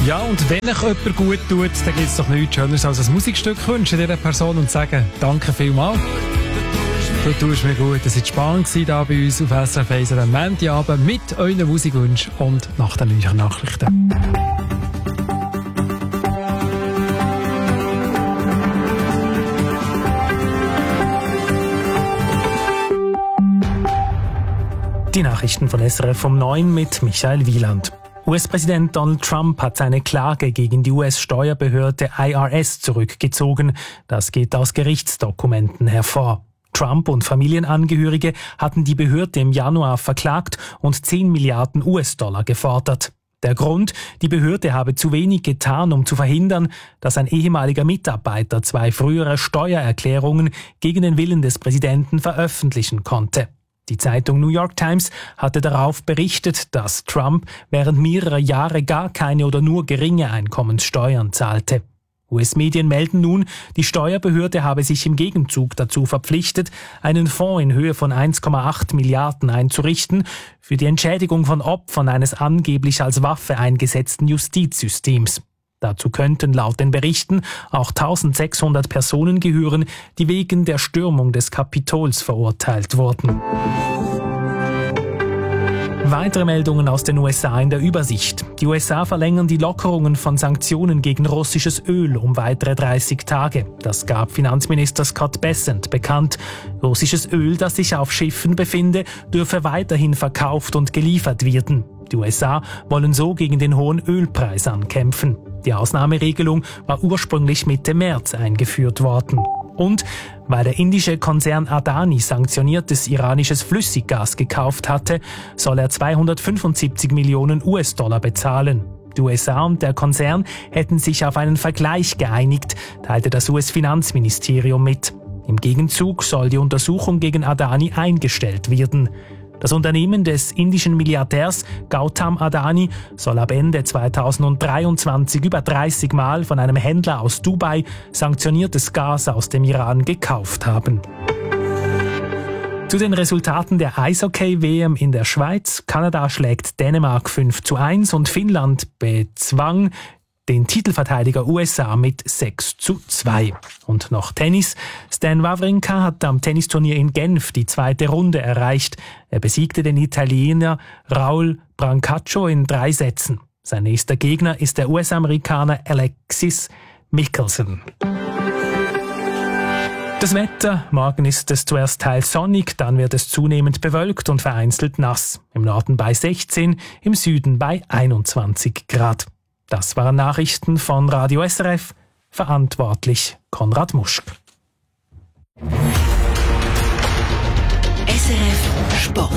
Ja, und wenn euch jemand gut tut, dann gibt es doch nichts Schöneres als ein Musikstück wünschen dieser Person und sagen, danke vielmals. Du tust mir gut. Das war spannend hier bei uns auf SRF 1 am Montagabend mit euren Musikwünschen und nach den neuen Nachrichten. Die Nachrichten von SRF um 9 mit Michael Wieland. US-Präsident Donald Trump hat seine Klage gegen die US-Steuerbehörde IRS zurückgezogen. Das geht aus Gerichtsdokumenten hervor. Trump und Familienangehörige hatten die Behörde im Januar verklagt und 10 Milliarden US-Dollar gefordert. Der Grund, die Behörde habe zu wenig getan, um zu verhindern, dass ein ehemaliger Mitarbeiter 2 frühere Steuererklärungen gegen den Willen des Präsidenten veröffentlichen konnte. Die Zeitung New York Times hatte darauf berichtet, dass Trump während mehrerer Jahre gar keine oder nur geringe Einkommenssteuern zahlte. US-Medien melden nun, die Steuerbehörde habe sich im Gegenzug dazu verpflichtet, einen Fonds in Höhe von 1,8 Milliarden einzurichten für die Entschädigung von Opfern eines angeblich als Waffe eingesetzten Justizsystems. Dazu könnten laut den Berichten auch 1600 Personen gehören, die wegen der Stürmung des Kapitols verurteilt wurden. Weitere Meldungen aus den USA in der Übersicht. Die USA verlängern die Lockerungen von Sanktionen gegen russisches Öl um weitere 30 Tage. Das gab Finanzminister Scott Bessent bekannt. Russisches Öl, das sich auf Schiffen befinde, dürfe weiterhin verkauft und geliefert werden. Die USA wollen so gegen den hohen Ölpreis ankämpfen. Die Ausnahmeregelung war ursprünglich Mitte März eingeführt worden. Und weil der indische Konzern Adani sanktioniertes iranisches Flüssiggas gekauft hatte, soll er 275 Millionen US-Dollar bezahlen. Die USA und der Konzern hätten sich auf einen Vergleich geeinigt, teilte das US-Finanzministerium mit. Im Gegenzug soll die Untersuchung gegen Adani eingestellt werden. Das Unternehmen des indischen Milliardärs Gautam Adani soll ab Ende 2023 über 30 Mal von einem Händler aus Dubai sanktioniertes Gas aus dem Iran gekauft haben. Zu den Resultaten der Eishockey-WM in der Schweiz. Kanada schlägt Dänemark 5:1 und Finnland bezwang den Titelverteidiger USA mit 6:2. Und noch Tennis. Stan Wawrinka hat am Tennisturnier in Genf die 2. Runde erreicht. Er besiegte den Italiener Raul Brancaccio in 3 Sätzen. Sein nächster Gegner ist der US-Amerikaner Alexis Michelsen. Das Wetter. Morgen ist es zuerst teils sonnig, dann wird es zunehmend bewölkt und vereinzelt nass. Im Norden bei 16, im Süden bei 21 Grad. Das waren Nachrichten von Radio SRF, verantwortlich Konrad Muschk. SRF Sport.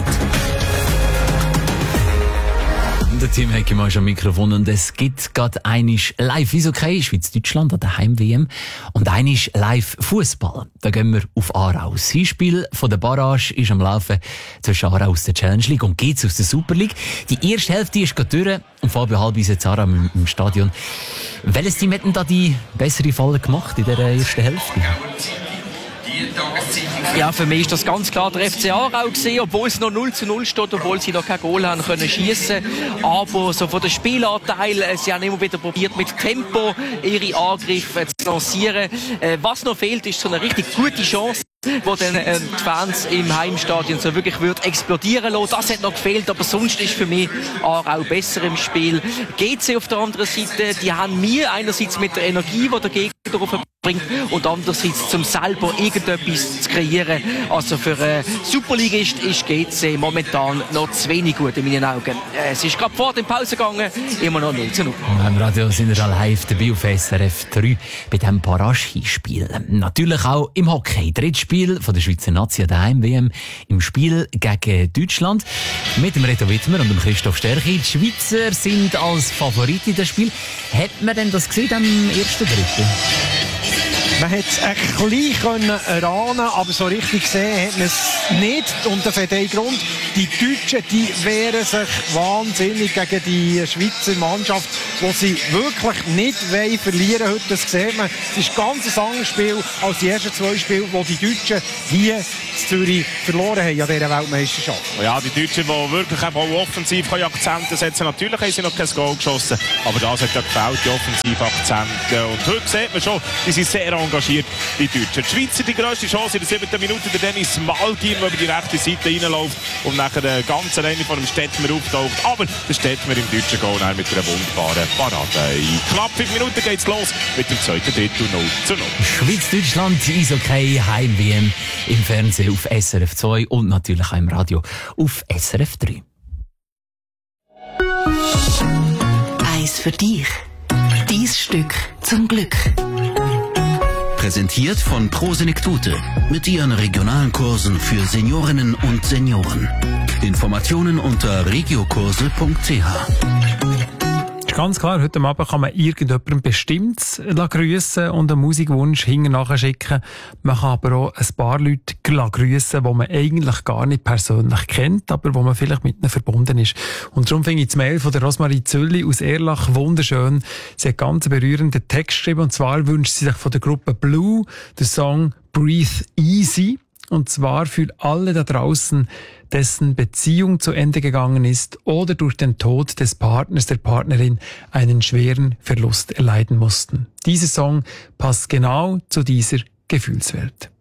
Der Team Heckemann ist am Mikrofon und es gibt gerade einiges live Eishockey, Schweiz-Deutschland an der Heim-WM und einiges live Fußball. Da gehen wir auf Aarau. Das Hinspiel von der Barrage ist am Laufen zwischen Aarau aus der Challenge League und GC aus der Super League. Die erste Hälfte ist gerade durch und Fabio Halb ist jetzt Aarau im Stadion. Welches Team hat denn da die bessere Falle gemacht in der ersten Hälfte? Ja, für mich ist das ganz klar der FC Aarau gewesen, obwohl es noch 0:0 steht, obwohl sie noch kein Goal haben können schiessen. Aber so von der Spielanteil, sie haben immer wieder probiert, mit Tempo ihre Angriffe zu lancieren. Was noch fehlt, ist so eine richtig gute Chance, wo dann die Fans im Heimstadion so wirklich explodieren lassen. Das hat noch gefehlt, aber sonst ist für mich Aarau besser im Spiel. GC auf der anderen Seite, die haben mir einerseits mit der Energie, die der Gegner darauf bringt, und andererseits zum selber irgendetwas zu kreieren. Also für Superligist ist GC momentan noch zu wenig gut in meinen Augen. Es ist gerade vor der Pause gegangen, immer noch 0:0. Im Radio sind wir live dabei auf SRF 3 bei diesem Barrage-Spiel. Natürlich auch im Hockey. Drittspiel von der Schweizer Nazi der Heim-WM im Spiel gegen Deutschland. Mit dem Reto Wittmer und dem Christoph Stärchi. Die Schweizer sind als Favorit in das Spiel. Hat man denn das gesehen am ersten Drittel? Man hätte es ein bisschen erahnen können, aber so richtig gesehen hat man es nicht. Und das hat einen Grund. Die Deutschen, die wehren sich wahnsinnig gegen die Schweizer Mannschaft. wo sie wirklich nicht verlieren wollen. Heute, das sieht man. Es ist ganz ein anderes Spiel als die ersten 2 Spiele, die die Deutschen hier in Zürich verloren haben an dieser Weltmeisterschaft. Ja, die Deutschen, die wirklich auch offensiv Akzente setzen. Natürlich haben sie noch kein Goal geschossen, aber das hat ja gefällt, die Offensivakzente. Und heute sieht man schon, die sind sehr engagiert, die Deutschen. Die Schweizer die grösste Chance in der 7. Minute, der Dennis Malgin, der über die rechte Seite reinläuft und nachher ganz alleine vor dem Stettmer auftaucht. Aber der Stettmer im deutschen Goal mit einer wunderbaren Parade. In knapp 5 Minuten geht es los mit dem zweiten Drittel 0:0. Schweiz-Deutschland, Eishockey, Heim-WM im Fernsehen auf SRF 2 und natürlich auch im Radio auf SRF 3. Eis für dich. Dein Stück zum Glück. Präsentiert von Pro Senektute mit ihren regionalen Kursen für Seniorinnen und Senioren. Informationen unter regiokurse.ch. Ganz klar, heute Abend kann man irgendjemandem bestimmt grüssen und einen Musikwunsch hinten nachher schicken. Man kann aber auch ein paar Leute grüssen, die man eigentlich gar nicht persönlich kennt, aber wo man vielleicht mit ihnen verbunden ist. Und darum finde ich das Mail von der Rosmarie Zölli aus Erlach wunderschön. Sie hat ganz berührenden Text geschrieben, und zwar wünscht sie sich von der Gruppe Blue den Song Breathe Easy. Und zwar für alle da draußen, dessen Beziehung zu Ende gegangen ist oder durch den Tod des Partners, der Partnerin einen schweren Verlust erleiden mussten. Dieser Song passt genau zu dieser Gefühlswelt.